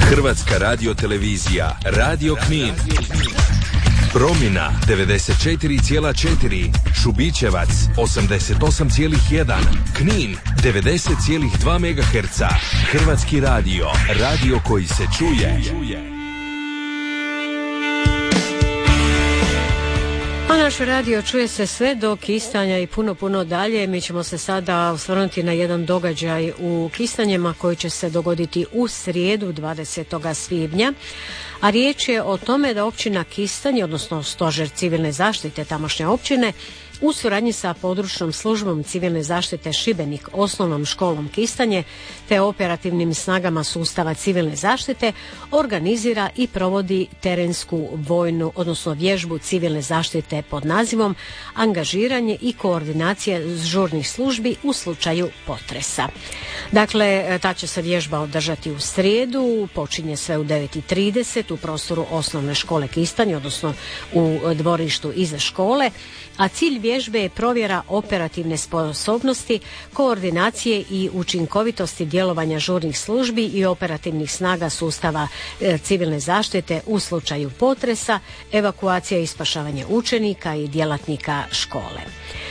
Hrvatska radiotelevizija, Radio Knin. Promjena 94,4, Šubićevac 88,1, Knin 90,2 MHz. Hrvatski radio, radio koji se čuje. A naš radio čuje se sve do Kistanja i puno dalje. Mi ćemo se sada osvrnuti na jedan događaj u Kistanjima koji će se dogoditi u srijedu 20. svibnja. A riječ je o tome da općina Kistanje, odnosno stožer civilne zaštite tamošnje općine, u suradnji sa područnom službom civilne zaštite Šibenik, osnovnom školom Kistanje te operativnim snagama sustava civilne zaštite organizira i provodi terensku vojnu, odnosno vježbu civilne zaštite pod nazivom Angažiranje i koordinacija žurnih službi u slučaju potresa. Dakle, ta će se vježba održati u srijedu, počinje sve u 9:30 u prostoru osnovne škole Kistanje, odnosno u dvorištu iza škole, a cilj vježbe je provjera operativne sposobnosti, koordinacije i učinkovitosti djelovanja žurnih službi i operativnih snaga sustava civilne zaštite u slučaju potresa, evakuacija i spašavanje učenika i djelatnika škole.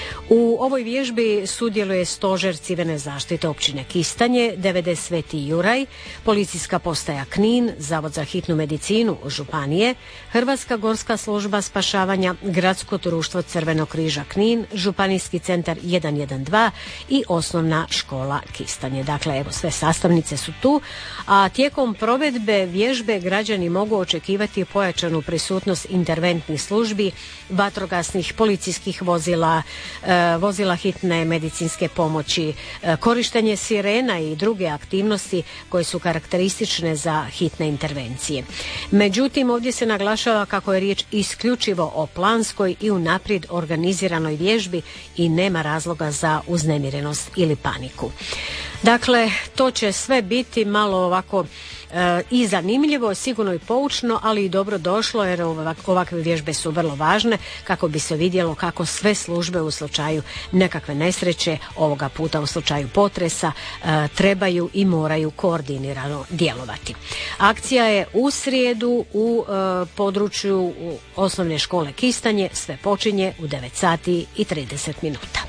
U ovoj vježbi sudjeluje stožer civilne zaštite općine Kistanje, DVD Sveti Juraj, policijska postaja Knin, Zavod za hitnu medicinu županije, Hrvatska gorska služba spašavanja, Gradsko društvo Crvenog križa Knin, Županijski centar 112 i osnovna škola Kistanje. Dakle, evo, sve sastavnice su tu, a tijekom provedbe vježbe građani mogu očekivati pojačanu prisutnost interventnih službi, vatrogasnih, policijskih vozila, vozila hitne medicinske pomoći, korištenje sirena i druge aktivnosti koje su karakteristične za hitne intervencije. Međutim, ovdje se naglašava kako je riječ isključivo o planskoj i unaprijed organiziranoj vježbi i nema razloga za uznemirenost ili paniku. Dakle, to će sve biti malo ovako i zanimljivo, sigurno i poučno, ali i dobro došlo, jer ovakve vježbe su vrlo važne kako bi se vidjelo kako sve službe u slučaju nekakve nesreće, ovoga puta u slučaju potresa, trebaju i moraju koordinirano djelovati. Akcija je u srijedu u području osnovne škole Kistanje, sve počinje u 9:30.